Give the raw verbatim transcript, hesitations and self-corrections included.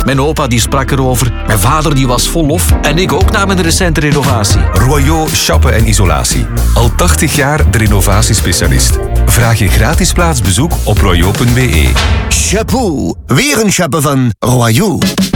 Mijn opa die sprak erover, mijn vader die was vol lof en ik ook na mijn recente renovatie. Royaux Chappen en Isolatie. Al tachtig jaar de renovatiespecialist. Vraag je gratis plaatsbezoek op royaux punt be. Chapeau, weer een chappen van Royaux.